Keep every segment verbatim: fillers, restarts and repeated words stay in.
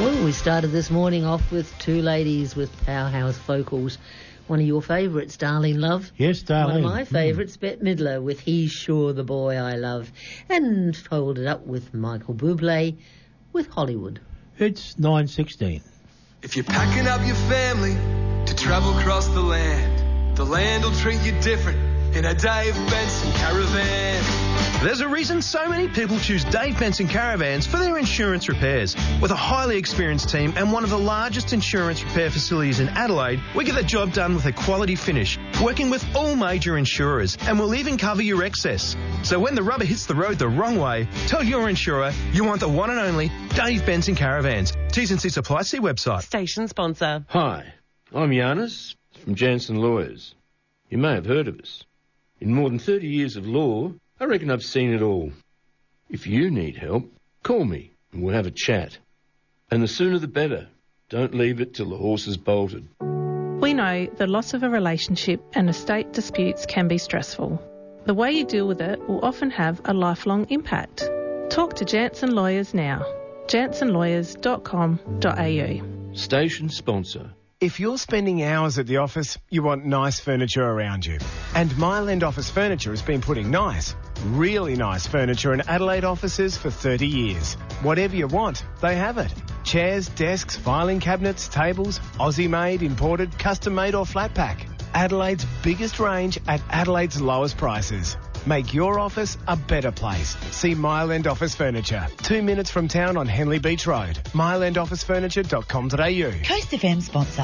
Well, we started this morning off with two ladies with powerhouse vocals. One of your favourites, Darlene Love. Yes, Darlene. One of my favourites, mm. Bette Midler, with He's Sure the Boy I Love. And followed it up with Michael Bublé with Hollywood. It's nine sixteen. If you're packing up your family to travel across the land, the land will treat you different in a Dave Benson Caravan. There's a reason so many people choose Dave Benson Caravans for their insurance repairs. With a highly experienced team and one of the largest insurance repair facilities in Adelaide, we get the job done with a quality finish, working with all major insurers, and we'll even cover your excess. So when the rubber hits the road the wrong way, tell your insurer you want the one and only Dave Benson Caravans. T's and C's apply. See website. Station sponsor. Hi, I'm Giannis from Jansen Lawyers. You may have heard of us. In more than thirty years of law, I reckon I've seen it all. If you need help, call me and we'll have a chat. And the sooner the better. Don't leave it till the horse is bolted. We know the loss of a relationship and estate disputes can be stressful. The way you deal with it will often have a lifelong impact. Talk to Jansen Lawyers now. jansen lawyers dot com dot a u. Station sponsor. If you're spending hours at the office, you want nice furniture around you. And Mile End Office Furniture has been putting nice, really nice furniture in Adelaide offices for thirty years. Whatever you want, they have it. Chairs, desks, filing cabinets, tables, Aussie-made, imported, custom-made or flat pack. Adelaide's biggest range at Adelaide's lowest prices. Make your office a better place. See Mile End Office Furniture. Two minutes from town on Henley Beach Road. mile end office furniture dot com dot a u. Coast F M sponsor.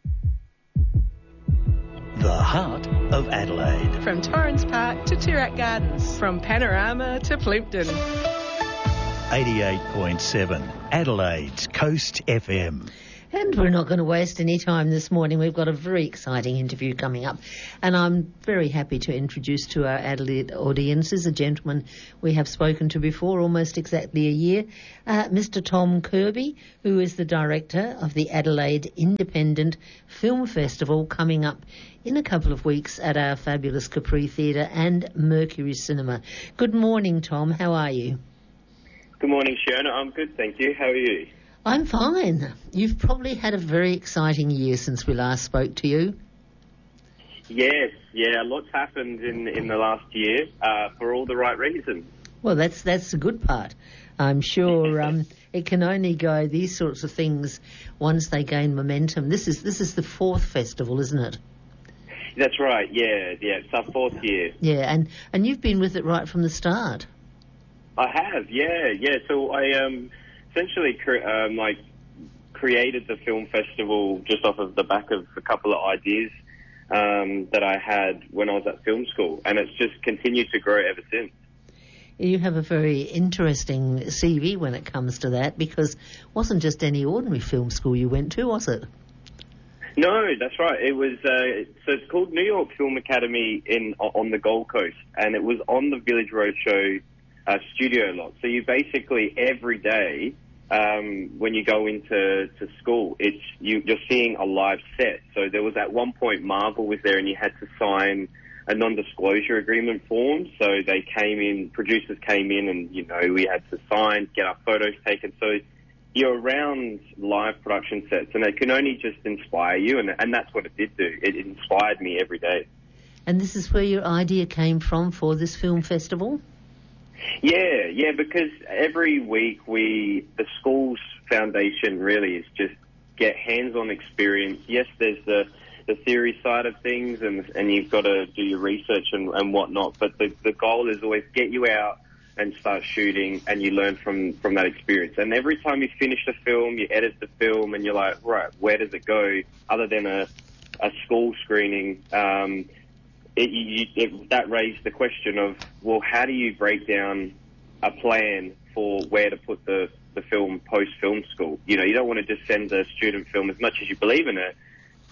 The heart of Adelaide. From Torrens Park to Toorak Gardens. From Panorama to Plympton. eighty-eight point seven Adelaide's Coast F M. And we're not going to waste any time this morning. We've got a very exciting interview coming up. And I'm very happy to introduce to our Adelaide audiences a gentleman we have spoken to before, almost exactly a year, uh, Mister Tom Kirby, who is the director of the Adelaide Independent Film Festival, coming up in a couple of weeks at our fabulous Capri Theatre and Mercury Cinema. Good morning, Tom. How are you? Good morning, Fiona. I'm good, thank you. How are you? I'm fine. You've probably had a very exciting year since we last spoke to you. Yes, yeah, lots happened in in the last year uh, for all the right reasons. Well, that's that's the good part. I'm sure um, it can only go, these sorts of things, once they gain momentum. This is this is the fourth festival, isn't it? That's right, yeah, yeah, it's our fourth year. Yeah, and, and you've been with it right from the start. I have, yeah, yeah. So I um. essentially cre- um, like created the film festival just off of the back of a couple of ideas um, that I had when I was at film school, and it's just continued to grow ever since. You have a very interesting C V when it comes to that, because it wasn't just any ordinary film school you went to, was it? No, that's right. It was uh, so it's called New York Film Academy in on the Gold Coast, and it was on the Village Roadshow uh, studio lot. So you basically every day. Um, when you go into to school, it's you, you're seeing a live set. So there was at one point Marvel was there, and you had to sign a non-disclosure agreement form. So they came in, producers came in, and you know we had to sign, get our photos taken. So you're around live production sets, and it can only just inspire you, and and that's what it did do. It inspired me every day. And this is where your idea came from for this film festival? Yeah, yeah, because every week we, the school's foundation really is just get hands-on experience. Yes, there's the, the theory side of things, and and you've got to do your research and, and whatnot, but the, the goal is always get you out and start shooting, and you learn from, from that experience. And every time you finish the film, you edit the film, and you're like, right, where does it go, other than a, a school screening? Um It, you, it, that raised the question of, well, how do you break down a plan for where to put the, the film post-film school? You know, you don't want to just send a student film, as much as you believe in it,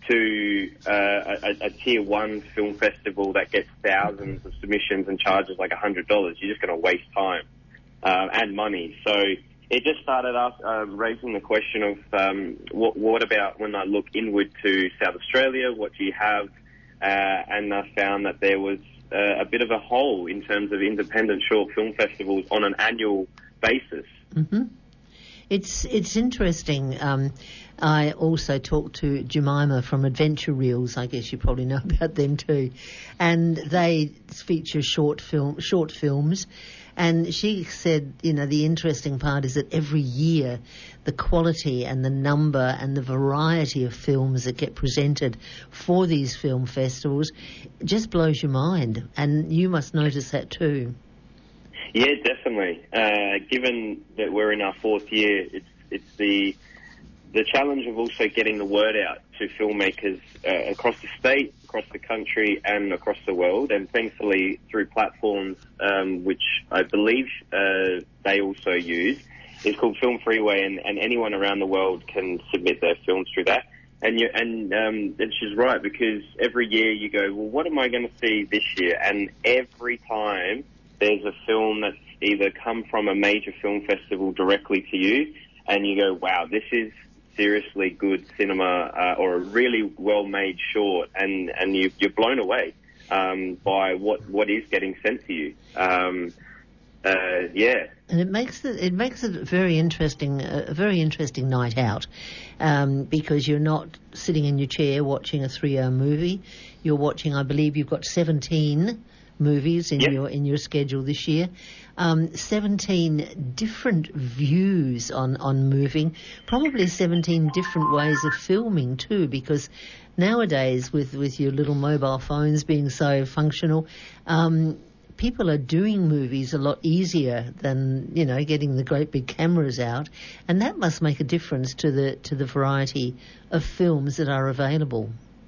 to uh, a, a tier one film festival that gets thousands of submissions and charges like one hundred dollars. You're just going to waste time uh, and money. So it just started us uh, raising the question of um, what, what about when I look inward to South Australia, what do you have? Uh, and I found that there was uh, a bit of a hole in terms of independent short film festivals on an annual basis. Mm-hmm. It's it's interesting. Um, I also talked to Jemima from Adventure Reels. I guess you probably know about them too, and they feature short film short films. And she said, you know, the interesting part is that every year the quality and the number and the variety of films that get presented for these film festivals just blows your mind. And you must notice that too. Yeah, definitely. Uh, given that we're in our fourth year, it's it's the the challenge of also getting the word out to filmmakers uh, across the state, across the country, and across the world. And thankfully, through platforms um, which I believe uh, they also use, is called Film Freeway, and, and anyone around the world can submit their films through that. And you, and um, and she's right, because every year you go, well, what am I going to see this year? And every time there's a film that's either come from a major film festival directly to you, and you go, wow, this is seriously good cinema, uh, or a really well-made short, and, and you, you're blown away um, by what, what is getting sent to you. Um, uh, yeah. And it makes it, it makes it very interesting, a very interesting night out, um, because you're not sitting in your chair watching a three-hour movie. You're watching, I believe you've got seventeen movies in yep. your in your schedule this year. Um, seventeen different views on, on moving, probably seventeen different ways of filming too, because nowadays with, with your little mobile phones being so functional, um, people are doing movies a lot easier than, you know, getting the great big cameras out, and that must make a difference to the to the variety of films that are available.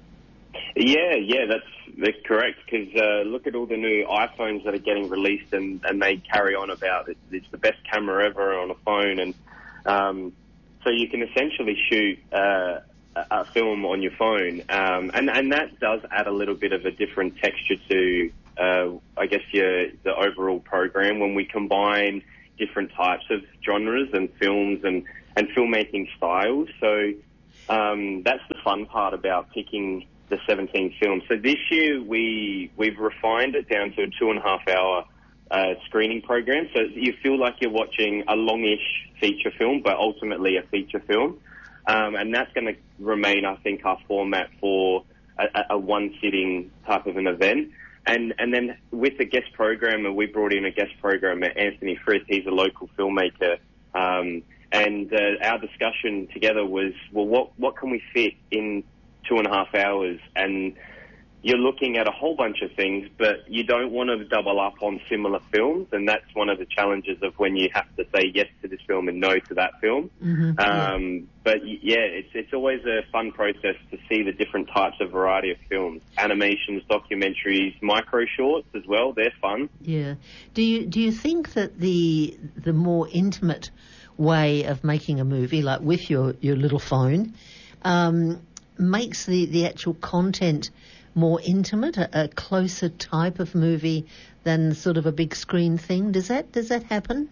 Yeah, yeah, that's that's correct, because uh, look at all the new iPhones that are getting released, and, and they carry on about it. It's the best camera ever on a phone, and um, so you can essentially shoot uh, a, a film on your phone, um, and, and that does add a little bit of a different texture to, uh, I guess, your, the overall program when we combine different types of genres and films and, and filmmaking styles. So um, that's the fun part about picking the seventeen films. So this year we, we've refined it down to a two and a half hour uh, screening program. So you feel like you're watching a longish feature film, but ultimately a feature film. Um, and that's going to remain, I think, our format for a, a one-sitting type of an event. And and then with the guest programmer, we brought in a guest programmer, Anthony Frith. He's a local filmmaker. Um, and uh, our discussion together was, well, what, what can we fit in two and a half hours? And you're looking at a whole bunch of things, but you don't want to double up on similar films, and that's one of the challenges of when you have to say yes to this film and no to that film. Mm-hmm, um, yeah. But yeah, it's it's always a fun process to see the different types of variety of films, animations, documentaries, micro shorts as well. They're fun. Yeah. Do you do you think that the the more intimate way of making a movie, like with your, your little phone, um, makes the, the actual content more intimate, a, a closer type of movie than sort of a big screen thing? Does that does that happen?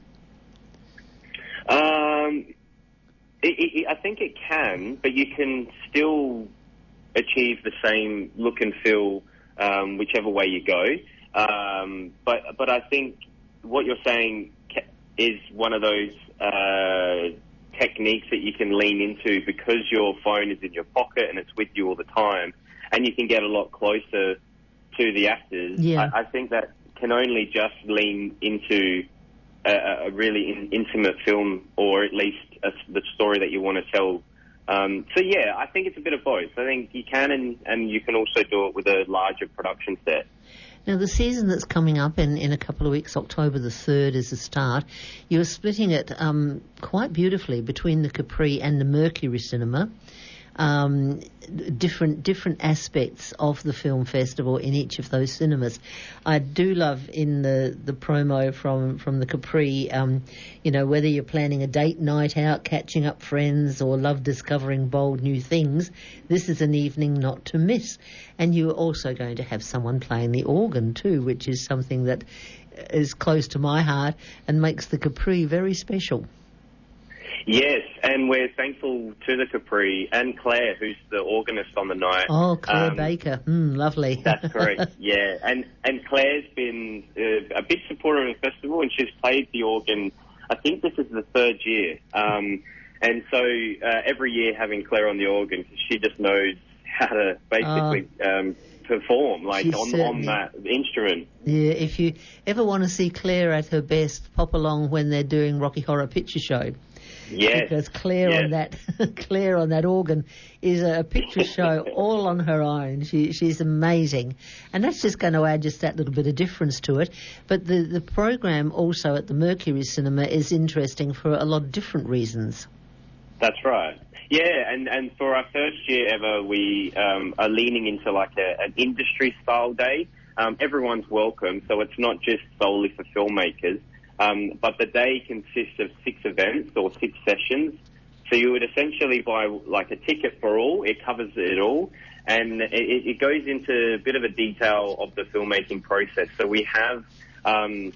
Um, it, it, I think it can, but you can still achieve the same look and feel um, whichever way you go. Um, but but I think what you're saying is one of those uh, techniques that you can lean into because your phone is in your pocket and it's with you all the time, and you can get a lot closer to the actors. Yeah. I, I think that can only just lean into a, a really in, intimate film, or at least a, the story that you want to tell. Um, so yeah, I think it's a bit of both. I think you can, and, and you can also do it with a larger production set. Now, the season that's coming up in, in a couple of weeks, October the third is the start. You're splitting it um, quite beautifully between the Capri and the Mercury Cinema. Um, different different aspects of the film festival in each of those cinemas. I do love in the, the promo from, from the Capri, um, you know, whether you're planning a date night out, catching up friends, or love discovering bold new things, this is an evening not to miss. And you're also going to have someone playing the organ too, which is something that is close to my heart and makes the Capri very special. Yes, and we're thankful to the Capri and Claire, who's the organist on the night. Oh, Claire um, Baker. Mm, lovely. That's correct, yeah. And and Claire's been uh, a big supporter of the festival, and she's played the organ I think this is the third year. Um, and so uh, every year having Claire on the organ, she just knows how to basically Oh. um, perform, like She on, on certainly- that instrument. Yeah, if you ever want to see Claire at her best, pop along when they're doing Rocky Horror Picture Show. Yes. Because Claire yes. on that Claire on that organ is a picture show all on her own. She she's amazing, and that's just going to add just that little bit of difference to it. But the the program also at the Mercury Cinema is interesting for a lot of different reasons. That's right. Yeah, and, and for our first year ever, we um, are leaning into like a, an industry-style day. Um, everyone's welcome, so it's not just solely for filmmakers. Um, but the day consists of six events or six sessions. So you would essentially buy like a ticket for all. It covers it all. And it, it goes into a bit of a detail of the filmmaking process. So we have um,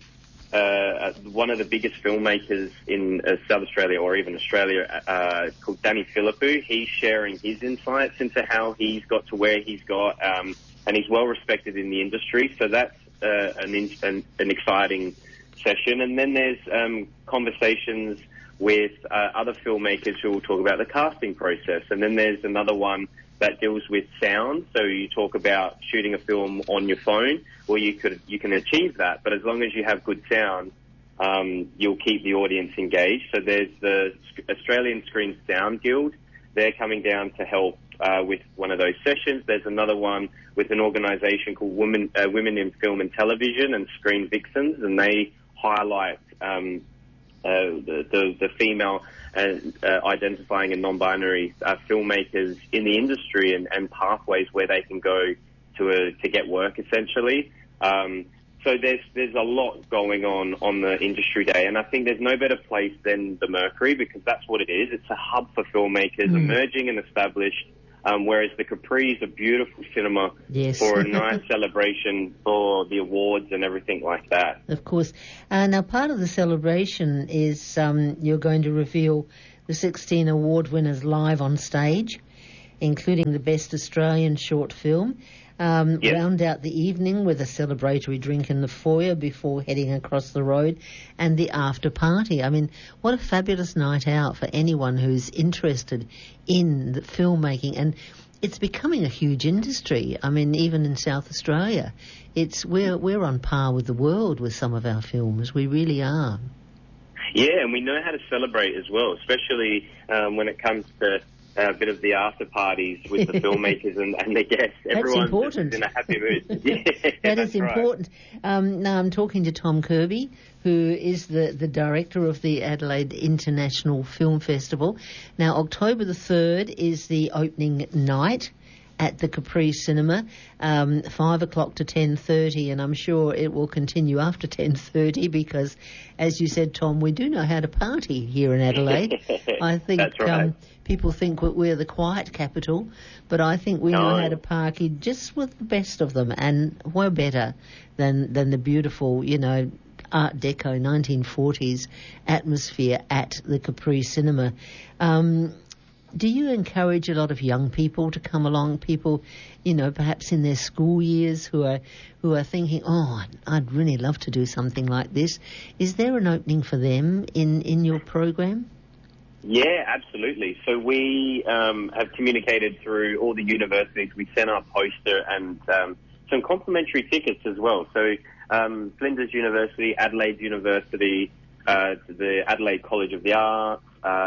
uh, one of the biggest filmmakers in uh, South Australia or even Australia uh, called Danny Philippou. He's sharing his insights into how he's got to where he's got, um, and he's well respected in the industry. So that's uh, an, an, an exciting session. And then there's um, conversations with uh, other filmmakers who will talk about the casting process. And then there's another one that deals with sound. So you talk about shooting a film on your phone, or you could you can achieve that, but as long as you have good sound, um, you'll keep the audience engaged. So there's the Australian Screen Sound Guild. They're coming down to help uh, with one of those sessions. There's another one with an organisation called Women uh, Women in Film and Television and Screen Vixens, and they highlight um, uh, the, the, the female and uh, identifying and non-binary uh, filmmakers in the industry and, and pathways where they can go to a, to get work, essentially. Um, so there's there's a lot going on on the industry day, and I think there's no better place than the Mercury, because that's what it is. It's a hub for filmmakers, mm. emerging and established. Um, whereas the Capri is a beautiful cinema yes. for a nice celebration for the awards and everything like that. Of course. Uh, now, part of the celebration is um, you're going to reveal the sixteen award winners live on stage, including the Best Australian Short Film. Um, yes. Round out the evening with a celebratory drink in the foyer before heading across the road, and the after party. I mean, what a fabulous night out for anyone who's interested in the filmmaking. And it's becoming a huge industry. I mean, even in South Australia, it's we're we're on par with the world with some of our films. We really are. Yeah, and we know how to celebrate as well, especially um, when it comes to a bit of the after parties with the filmmakers and, and the guests. Everyone's important. in a happy mood. Yeah, that that's is important. Right. Um, now I'm talking to Tom Kirby, who is the, the director of the Adelaide International Film Festival. Now, October the third is the opening night at the Capri Cinema, um, five o'clock to ten thirty, and I'm sure it will continue after ten thirty because, as you said, Tom, we do know how to party here in Adelaide. I think That's right. um, people think we're the quiet capital, but I think we know No. how to party just with the best of them, and we're better than, than the beautiful, you know, Art Deco nineteen forties atmosphere at the Capri Cinema. Um, Do you encourage a lot of young people to come along, people, you know, perhaps in their school years who are who are thinking, oh, I'd, I'd really love to do something like this? Is there an opening for them in, in your program? Yeah, absolutely. So we um, have communicated through all the universities. We sent our poster and um, some complimentary tickets as well. So um, Flinders University, Adelaide University, uh, the Adelaide College of the Arts,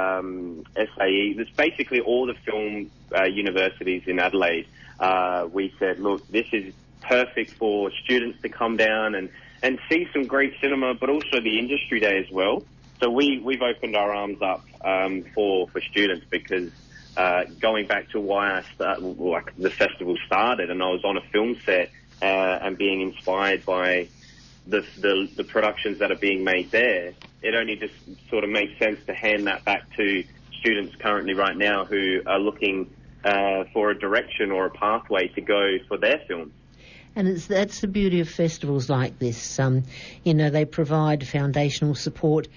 Um, S A E, there's basically all the film uh, universities in Adelaide. Uh, we said, look, this is perfect for students to come down and, and see some great cinema, but also the industry day as well. So we, we've opened our arms up um, for, for students because uh, going back to why I start, like the festival started, and I was on a film set uh, and being inspired by The, the the productions that are being made there, it only just sort of makes sense to hand that back to students currently right now who are looking uh, for a direction or a pathway to go for their films. And it's, that's the beauty of festivals like this. Um, you know, they provide foundational support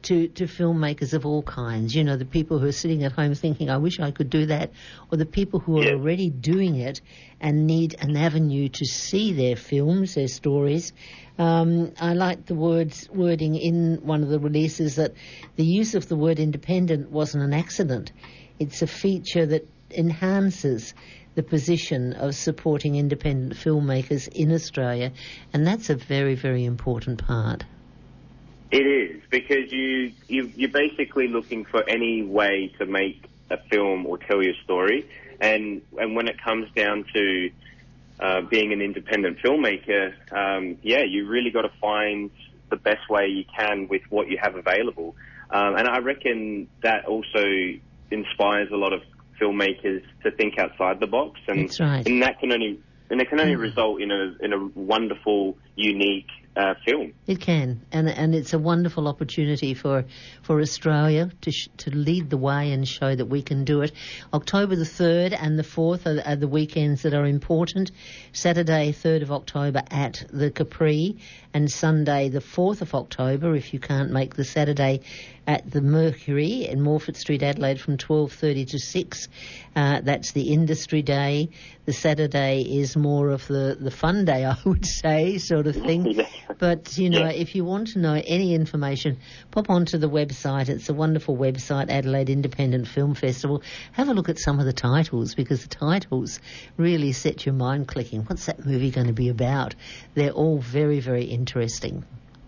to, to filmmakers of all kinds, you know, the people who are sitting at home thinking, I wish I could do that, or the people who are Yeah. already doing it and need an avenue to see their films, their stories. Um, I like the words wording in one of the releases that the use of the word independent wasn't an accident. It's a feature that enhances the position of supporting independent filmmakers in Australia, and that's a very, very important part. It is, because you, you, you're basically looking for any way to make a film or tell your story, and, and when it comes down to uh, being an independent filmmaker, um, yeah, you really got to find the best way you can with what you have available. Um, and I reckon that also inspires a lot of filmmakers to think outside the box, and, That's right. and that can only and it can only Mm. result in a in a wonderful, unique uh, film. It can, and and it's a wonderful opportunity for for Australia to sh- to lead the way and show that we can do it. October the third and the fourth are, are the weekends that are important. Saturday, third of October at the Capri, and Sunday, the fourth of October, if you can't make the Saturday, at the Mercury in Morford Street, Adelaide, from twelve thirty to six. Uh, that's the industry day. The Saturday is more of the, the fun day, I would say, sort of thing. But, you know, Yeah. if you want to know any information, pop onto the website. It's a wonderful website, Adelaide Independent Film Festival. Have a look at some of the titles, because the titles really set your mind clicking. What's that movie going to be about? They're all very, very interesting.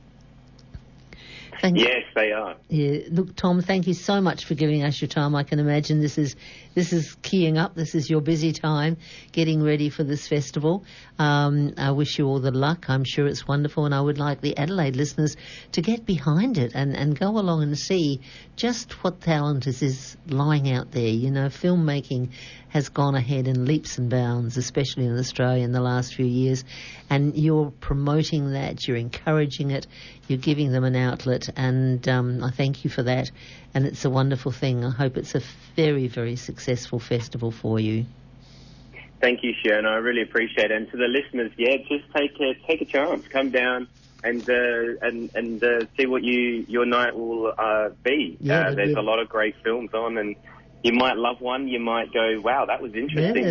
Thank Yes, they are. Yeah, look, Tom, thank you so much for giving us your time. I can imagine this is this is keying up. This is your busy time, getting ready for this festival. Um, I wish you all the luck. I'm sure it's wonderful, and I would like the Adelaide listeners to get behind it and, and go along and see just what talent is, is lying out there. You know, filmmaking has gone ahead in leaps and bounds, especially in Australia in the last few years, and you're promoting that, you're encouraging it, you're giving them an outlet, and um, I thank you for that, and it's a wonderful thing. I hope it's a very, very successful festival for you. Thank you, Sharon. I really appreciate it. And to the listeners, yeah, just take a take a chance, come down and uh, and and uh, see what you your night will uh, be. Yeah, uh, there's yeah. a lot of great films on, and you might love one. You might go, wow, that was interesting. Yeah,